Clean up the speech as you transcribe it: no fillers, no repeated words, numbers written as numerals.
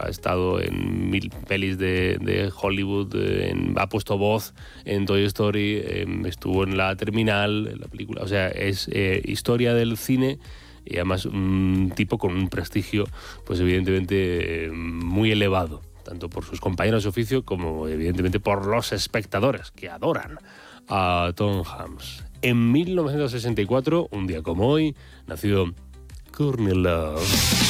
ha estado en 1000 pelis de Hollywood, ha puesto voz en Toy Story, estuvo en La Terminal, en la película. O sea, es historia del cine y además un tipo con un prestigio, pues evidentemente muy elevado, tanto por sus compañeros de oficio como evidentemente por los espectadores que adoran a Tom Hanks. En 1964, un día como hoy, nació Courtney Love.